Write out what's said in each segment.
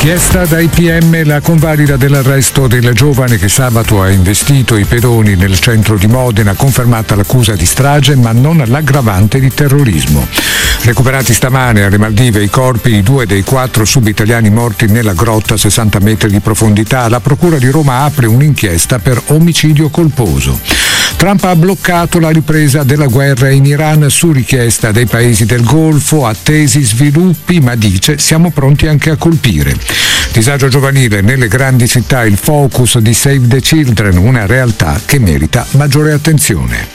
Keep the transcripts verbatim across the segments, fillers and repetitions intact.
Chiesta dai P M la convalida dell'arresto del giovane che sabato ha investito i pedoni nel centro di Modena, confermata l'accusa di strage ma non l'aggravante di terrorismo. Recuperati stamane alle Maldive i corpi di due dei quattro sub-italiani morti nella grotta a sessanta metri di profondità. La Procura di Roma apre un'inchiesta per omicidio colposo. Trump ha bloccato la ripresa della guerra in Iran su richiesta dei paesi del Golfo, attesi sviluppi, ma dice siamo pronti anche a colpire. Disagio giovanile nelle grandi città, il focus di Save the Children, una realtà che merita maggiore attenzione.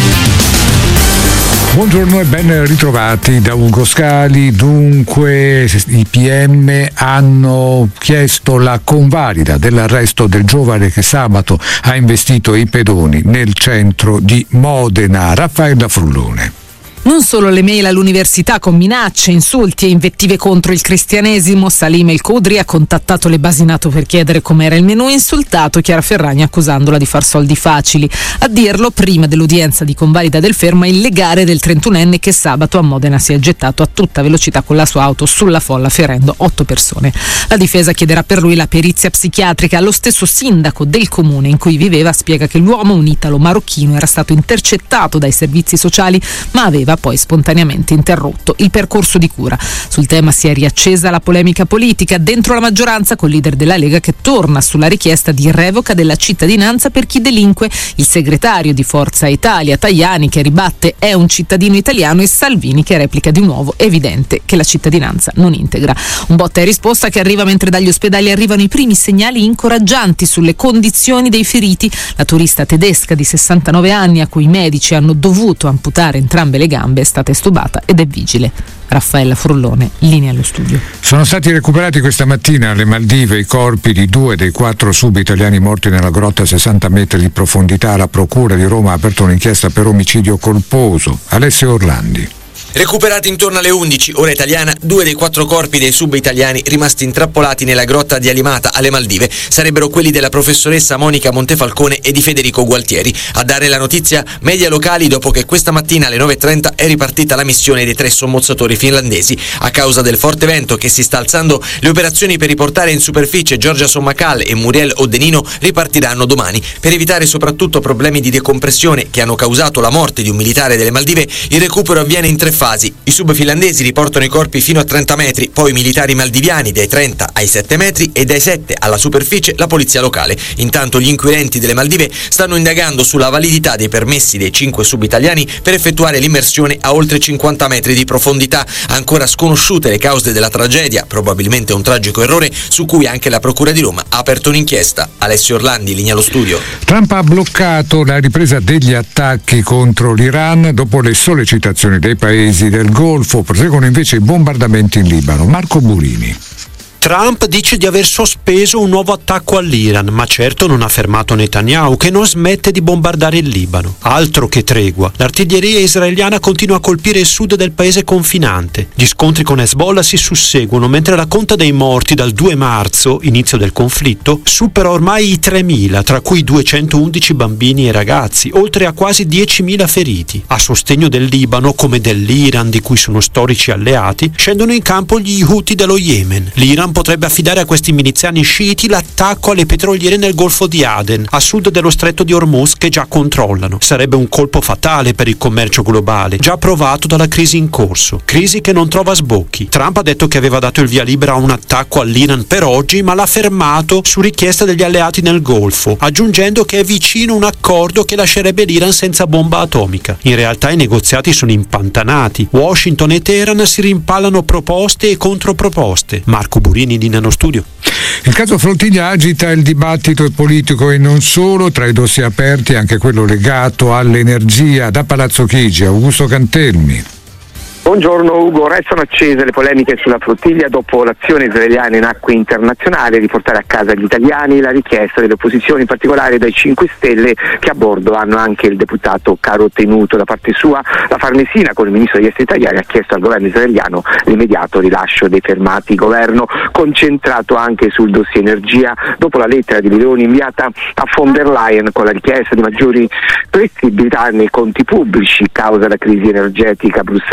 Buongiorno e ben ritrovati da Ugo Scali. Dunque i P M hanno chiesto la convalida dell'arresto del giovane che sabato ha investito i pedoni nel centro di Modena. Raffaella Frullone. Non solo le mail all'università con minacce, insulti e invettive contro il cristianesimo. Salim El Khudri ha contattato le Basinato per chiedere com'era il menù e insultato Chiara Ferragni accusandola di far soldi facili. A dirlo prima dell'udienza di convalida del fermo è il legale del trentunenne che sabato a Modena si è gettato a tutta velocità con la sua auto sulla folla ferendo otto persone. La difesa chiederà per lui la perizia psichiatrica. Lo stesso sindaco del comune in cui viveva spiega che l'uomo, un italo marocchino, era stato intercettato dai servizi sociali ma aveva poi spontaneamente interrotto il percorso di cura. Sul tema si è riaccesa la polemica politica dentro la maggioranza col leader della Lega che torna sulla richiesta di revoca della cittadinanza per chi delinque, il segretario di Forza Italia Tajani che ribatte è un cittadino italiano e Salvini che replica di nuovo evidente che la cittadinanza non integra. Un botta e risposta che arriva mentre dagli ospedali arrivano i primi segnali incoraggianti sulle condizioni dei feriti. La turista tedesca di sessantanove anni a cui i medici hanno dovuto amputare entrambe le gambe è stata estubata ed è vigile. Raffaella Frullone, linea allo studio. Sono stati recuperati questa mattina alle Maldive i corpi di due dei quattro sub-italiani morti nella grotta a sessanta metri di profondità. La Procura di Roma ha aperto un'inchiesta per omicidio colposo. Alessio Orlandi. Recuperati intorno alle undici, ora italiana, due dei quattro corpi dei sub-italiani rimasti intrappolati nella grotta di Alimata alle Maldive sarebbero quelli della professoressa Monica Montefalcone e di Federico Gualtieri. A dare la notizia media locali dopo che questa mattina alle nove e trenta è ripartita la missione dei tre sommozzatori finlandesi. A causa del forte vento che si sta alzando, le operazioni per riportare in superficie Giorgia Sommacal e Muriel Oddenino ripartiranno domani. Per evitare soprattutto problemi di decompressione che hanno causato la morte di un militare delle Maldive, il recupero avviene in tre fasi. I sub finlandesi riportano i corpi fino a trenta metri, poi i militari maldiviani dai trenta ai sette metri e dai sette alla superficie la polizia locale. Intanto gli inquirenti delle Maldive stanno indagando sulla validità dei permessi dei cinque sub italiani per effettuare l'immersione a oltre cinquanta metri di profondità. Ancora sconosciute le cause della tragedia, probabilmente un tragico errore su cui anche la Procura di Roma ha aperto un'inchiesta. Alessio Orlandi, linea allo studio. Trump ha bloccato la ripresa degli attacchi contro l'Iran dopo le sollecitazioni dei paesi del Golfo. Proseguono invece i bombardamenti in Libano. Marco Burini. Trump dice di aver sospeso un nuovo attacco all'Iran, ma certo non ha fermato Netanyahu, che non smette di bombardare il Libano. Altro che tregua. L'artiglieria israeliana continua a colpire il sud del paese confinante. Gli scontri con Hezbollah si susseguono, mentre la conta dei morti dal due marzo, inizio del conflitto, supera ormai i tremila, tra cui duecentoundici bambini e ragazzi, oltre a quasi diecimila feriti. A sostegno del Libano, come dell'Iran, di cui sono storici alleati, scendono in campo gli Houthi dello Yemen. L'Iran potrebbe affidare a questi miliziani sciiti l'attacco alle petroliere nel Golfo di Aden, a sud dello stretto di Hormuz, che già controllano. Sarebbe un colpo fatale per il commercio globale, già provato dalla crisi in corso. Crisi che non trova sbocchi. Trump ha detto che aveva dato il via libera a un attacco all'Iran per oggi, ma l'ha fermato su richiesta degli alleati nel Golfo, aggiungendo che è vicino un accordo che lascerebbe l'Iran senza bomba atomica. In realtà i negoziati sono impantanati. Washington e Teheran si rimpallano proposte e controproposte. Marco Burini di Nano Studio. Il caso Flottiglia agita il dibattito politico e non solo, tra i dossier aperti anche quello legato all'energia. Da Palazzo Chigi, Augusto Cantelmi. Buongiorno Ugo, restano accese le polemiche sulla flottiglia dopo l'azione israeliana in acque internazionali a riportare a casa gli italiani, la richiesta delle opposizioni, in particolare dai cinque Stelle, che a bordo hanno anche il deputato Caro Tenuto. Da parte sua la Farnesina, con il ministro degli esteri italiani, ha chiesto al governo israeliano l'immediato rilascio dei fermati. Governo concentrato anche sul dossier energia dopo la lettera di Meloni inviata a von der Leyen con la richiesta di maggiori flessibilità nei conti pubblici causa la crisi energetica. Bruxelles al momento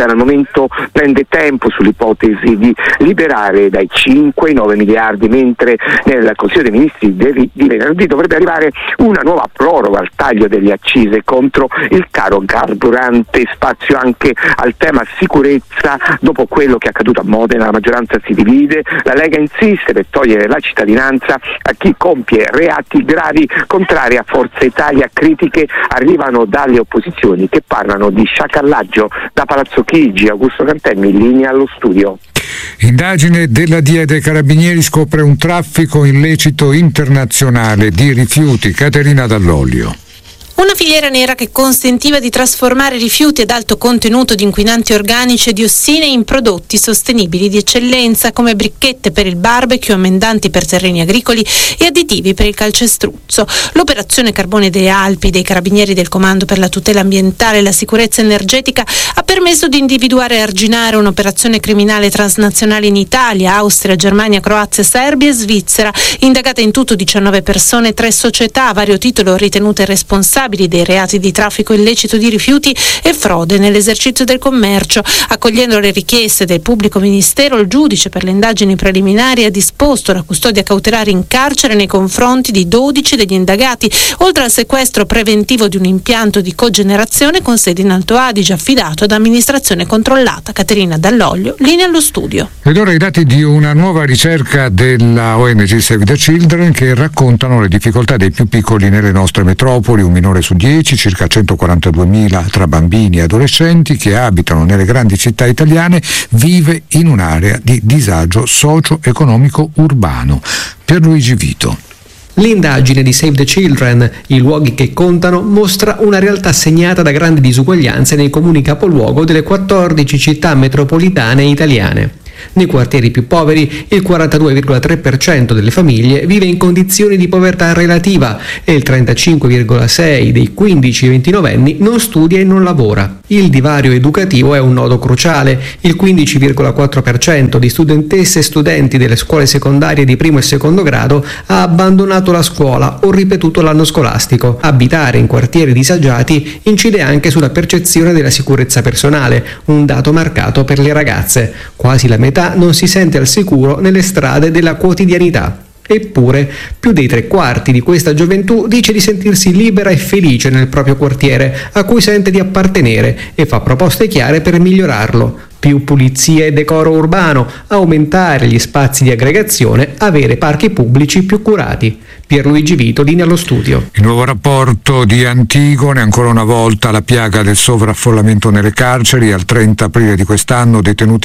Parlamento prende tempo sull'ipotesi di liberare dai cinque ai nove miliardi, mentre nel Consiglio dei Ministri di venerdì dovrebbe arrivare una nuova proroga al taglio delle accise contro il caro carburante. Spazio anche al tema sicurezza. Dopo quello che è accaduto a Modena, la maggioranza si divide. La Lega insiste per togliere la cittadinanza a chi compie reati gravi. Contrari a Forza Italia, critiche arrivano dalle opposizioni che parlano di sciacallaggio. Da Palazzo Chigi, Augusto Cantemmi, in linea allo studio. Indagine della D I A dei Carabinieri scopre un traffico illecito internazionale di rifiuti. Caterina Dall'Olio. Una filiera nera che consentiva di trasformare rifiuti ad alto contenuto di inquinanti organici e diossine in prodotti sostenibili di eccellenza come bricchette per il barbecue, amendanti per terreni agricoli e additivi per il calcestruzzo. L'operazione Carbone delle Alpi dei Carabinieri del Comando per la tutela ambientale e la sicurezza energetica ha permesso di individuare e arginare un'operazione criminale transnazionale in Italia, Austria, Germania, Croazia, Serbia e Svizzera. Indagate in tutto diciannove persone, tre società a vario titolo ritenute responsabili dei reati di traffico illecito di rifiuti e frode nell'esercizio del commercio. Accogliendo le richieste del pubblico ministero, il giudice per le indagini preliminari ha disposto la custodia cautelare in carcere nei confronti di dodici degli indagati, oltre al sequestro preventivo di un impianto di cogenerazione con sede in Alto Adige affidato ad amministrazione controllata. Caterina Dall'Olio, linea allo studio. Ed ora i dati di una nuova ricerca della O N G Save the Children che raccontano le difficoltà dei più piccoli nelle nostre metropoli. Un minore su dieci, circa centoquarantaduemila tra bambini e adolescenti che abitano nelle grandi città italiane, vive in un'area di disagio socio-economico urbano. Pierluigi Vito. L'indagine di Save the Children, i luoghi che contano, mostra una realtà segnata da grandi disuguaglianze nei comuni capoluogo delle quattordici città metropolitane italiane. Nei quartieri più poveri il quarantadue virgola tre per cento delle famiglie vive in condizioni di povertà relativa e il trentacinque virgola sei per cento dei quindici ventinovenni non studia e non lavora. Il divario educativo è un nodo cruciale. Il quindici virgola quattro per cento di studentesse e studenti delle scuole secondarie di primo e secondo grado ha abbandonato la scuola o ripetuto l'anno scolastico. Abitare in quartieri disagiati incide anche sulla percezione della sicurezza personale, un dato marcato per le ragazze. Quasi la metà non si sente al sicuro nelle strade della quotidianità. Eppure, più dei tre quarti di questa gioventù dice di sentirsi libera e felice nel proprio quartiere, a cui sente di appartenere, e fa proposte chiare per migliorarlo. Più pulizia e decoro urbano, aumentare gli spazi di aggregazione, avere parchi pubblici più curati. Pierluigi Vito, linea allo studio. Il nuovo rapporto di Antigone, ancora una volta la piaga del sovraffollamento nelle carceri. Al trenta aprile di quest'anno detenute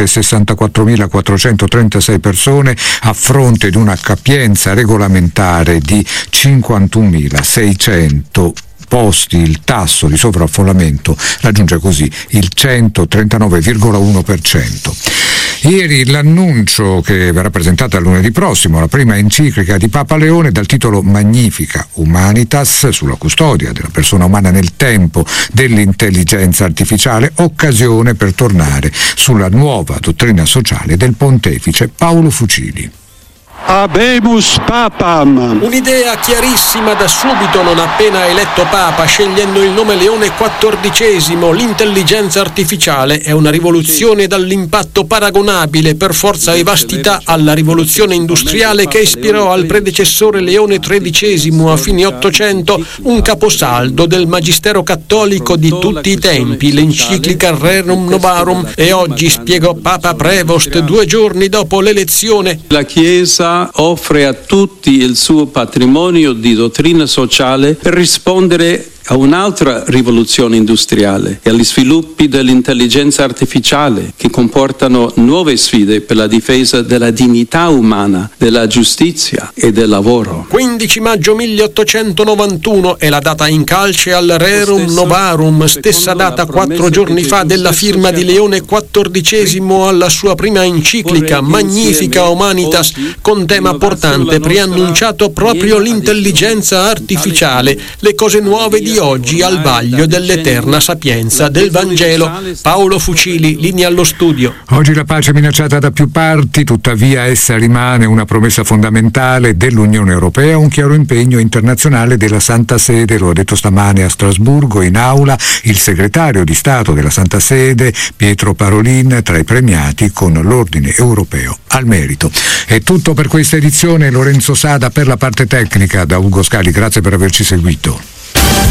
sessantaquattromilaquattrocentotrentasei persone a fronte di una capienza regolamentare di cinquantunomilaseicento posti. Il tasso di sovraffollamento raggiunge così il centotrentanove virgola uno per cento. Ieri l'annuncio che verrà presentata lunedì prossimo, la prima enciclica di Papa Leone dal titolo Magnifica Humanitas sulla custodia della persona umana nel tempo dell'intelligenza artificiale, occasione per tornare sulla nuova dottrina sociale del pontefice Paolo Fucili. Habemus Papam. Un'idea chiarissima da subito, non appena eletto Papa, scegliendo il nome Leone quattordicesimo. L'intelligenza artificiale è una rivoluzione dall'impatto paragonabile per forza e vastità alla rivoluzione industriale che ispirò al predecessore Leone tredicesimo a fine Ottocento un caposaldo del magistero cattolico di tutti i tempi, l'enciclica Rerum Novarum, e oggi, spiegò Papa Prevost due giorni dopo l'elezione, la Chiesa offre a tutti il suo patrimonio di dottrina sociale per rispondere a un'altra rivoluzione industriale e agli sviluppi dell'intelligenza artificiale che comportano nuove sfide per la difesa della dignità umana, della giustizia e del lavoro. quindici maggio milleottocentonovantuno è la data in calce al Rerum Novarum, stessa data quattro giorni fa della firma di Leone quattordicesimo alla sua prima enciclica Magnifica Humanitas, con tema portante preannunciato proprio l'intelligenza artificiale, le cose nuove di di oggi al vaglio dell'eterna sapienza del Vangelo. Paolo Fucili, linea allo studio. Oggi la pace è minacciata da più parti, tuttavia essa rimane una promessa fondamentale dell'Unione Europea, un chiaro impegno internazionale della Santa Sede. Lo ha detto stamane a Strasburgo in aula il segretario di Stato della Santa Sede Pietro Parolin, tra i premiati con l'Ordine Europeo al Merito. È tutto per questa edizione. Lorenzo Sada per la parte tecnica. Da Ugo Scali, grazie per averci seguito.